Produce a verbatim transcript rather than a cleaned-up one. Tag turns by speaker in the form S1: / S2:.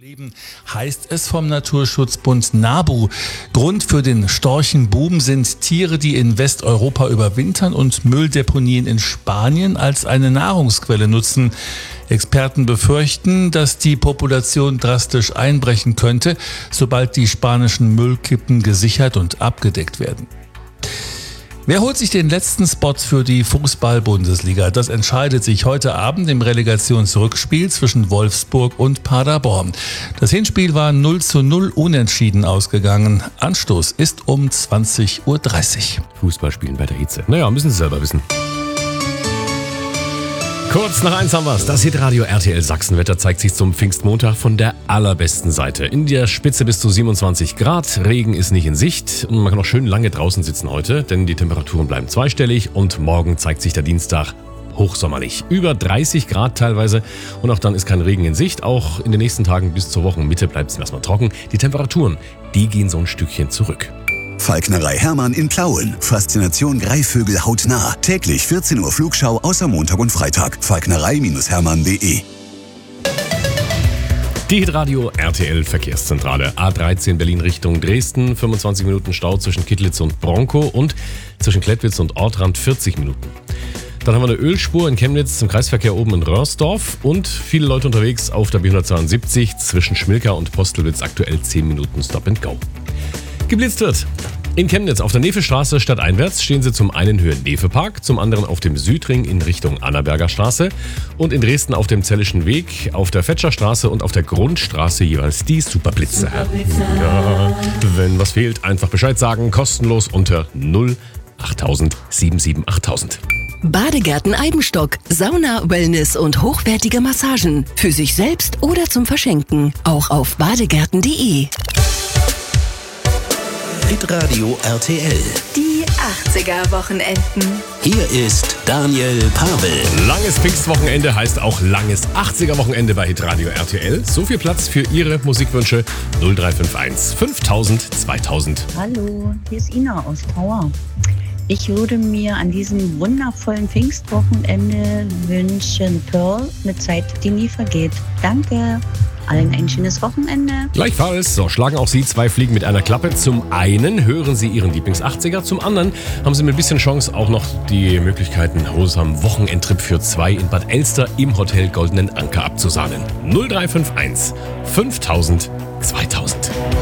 S1: Leben heißt es vom Naturschutzbund NABU. Grund für den Storchenboom sind Tiere, die in Westeuropa überwintern und Mülldeponien in Spanien als eine Nahrungsquelle nutzen. Experten befürchten, dass die Population drastisch einbrechen könnte, sobald die spanischen Müllkippen gesichert und abgedeckt werden. Wer holt sich den letzten Spot für die Fußball-Bundesliga? Das entscheidet sich heute Abend im Relegationsrückspiel zwischen Wolfsburg und Paderborn. Das Hinspiel war null zu null unentschieden ausgegangen. Anstoß ist um zwanzig Uhr dreißig.
S2: Fußball spielen bei der Hitze. Naja, müssen Sie selber wissen. Kurz nach eins haben wir's. Das Hitradio R T L Sachsenwetter zeigt sich zum Pfingstmontag von der allerbesten Seite. In der Spitze bis zu siebenundzwanzig Grad. Regen ist nicht in Sicht. Und man kann auch schön lange draußen sitzen heute, denn die Temperaturen bleiben zweistellig. Und morgen zeigt sich der Dienstag hochsommerlich. Über dreißig Grad teilweise. Und auch dann ist kein Regen in Sicht. Auch in den nächsten Tagen bis zur Wochenmitte bleibt es erstmal trocken. Die Temperaturen, die gehen so ein Stückchen zurück.
S3: Falknerei Hermann in Plauen. Faszination Greifvögel hautnah. Täglich vierzehn Uhr Flugschau außer Montag und Freitag. falknerei Hermann punkt de.
S2: Die Hitradio R T L Verkehrszentrale. A dreizehn Berlin Richtung Dresden. fünfundzwanzig Minuten Stau zwischen Kittlitz und Bronkow und zwischen Klettwitz und Ortrand vierzig Minuten. Dann haben wir eine Ölspur in Chemnitz zum Kreisverkehr oben in Röhrsdorf und viele Leute unterwegs auf der B hundertzweiundsiebzig zwischen Schmilka und Postelwitz aktuell zehn Minuten Stop and Go. Geblitzt wird. In Chemnitz auf der Nevestraße stadteinwärts stehen Sie zum einen Höhe Nevepark, zum anderen auf dem Südring in Richtung Annaberger Straße und in Dresden auf dem Zellischen Weg, auf der Fetscherstraße und auf der Grundstraße jeweils die Superblitze. Ja, wenn was fehlt, einfach Bescheid sagen, kostenlos unter null achttausend sieben sieben achttausend.
S4: Badegärten Eibenstock, Sauna, Wellness und hochwertige Massagen. Für sich selbst oder zum Verschenken. Auch auf badegärten punkt de.
S3: Hitradio R T L.
S5: Die achtziger-Wochenenden.
S3: Hier ist Daniel Pavel.
S2: Langes Pfingstwochenende heißt auch langes achtziger-Wochenende bei Hitradio R T L. So viel Platz für Ihre Musikwünsche. null drei fünf eins fünftausend zweitausend.
S6: Hallo, hier ist Ina aus Tauer. Ich würde mir an diesem wundervollen Pfingstwochenende wünschen Pearl mit Zeit, die nie vergeht. Danke. Allen ein schönes Wochenende.
S2: Gleichfalls, so schlagen auch Sie zwei Fliegen mit einer Klappe. Zum einen hören Sie Ihren Lieblings-achtziger, zum anderen haben Sie mit ein bisschen Chance auch noch die Möglichkeiten, rosamen Wochenendtrip für zwei in Bad Elster im Hotel Goldenen Anker abzusahnen. null drei fünf eins fünftausend zweitausend.